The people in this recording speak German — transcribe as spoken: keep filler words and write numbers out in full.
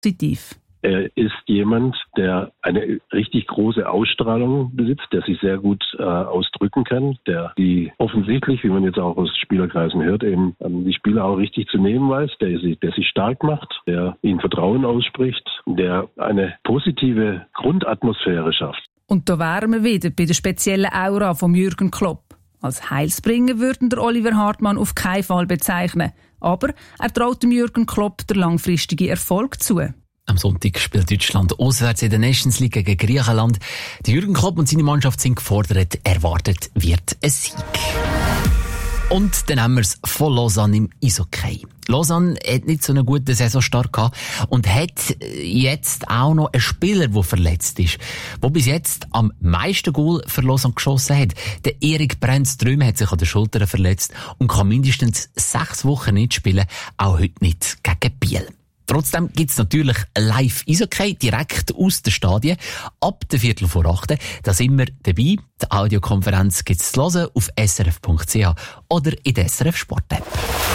positiv. Er ist jemand, der eine richtig große Ausstrahlung besitzt, der sich sehr gut äh, ausdrücken kann, der die offensichtlich, wie man jetzt auch aus Spielerkreisen hört, eben ähm, die Spieler auch richtig zu nehmen weiß, der sie, der sie stark macht, der ihnen Vertrauen ausspricht, der eine positive Grundatmosphäre schafft. Und da wären wir wieder bei der speziellen Aura von Jürgen Klopp. Als Heilsbringer würden der Oliver Hartmann auf keinen Fall bezeichnen. Aber er traut dem Jürgen Klopp den langfristigen Erfolg zu. Am Sonntag spielt Deutschland auswärts in der Nations League gegen Griechenland. Der Jürgen Klopp und seine Mannschaft sind gefordert. Erwartet wird ein Sieg. Und dann haben wir es von Lausanne im Eishockey. Lausanne hat nicht so einen guten Saisonstart gehabt und hat jetzt auch noch einen Spieler, der verletzt ist, der bis jetzt am meisten Goal für Lausanne geschossen hat. Der Erik Brenz-Trüm hat sich an der Schulter verletzt und kann mindestens sechs Wochen nicht spielen, auch heute nicht gegen Biel. Trotzdem gibt's natürlich Live-Eishockey direkt aus den Stadien. Ab der Viertel vor acht. Da sind wir dabei. Die Audiokonferenz gibt's zu hören auf s r f punkt c h oder in der S R F Sport App.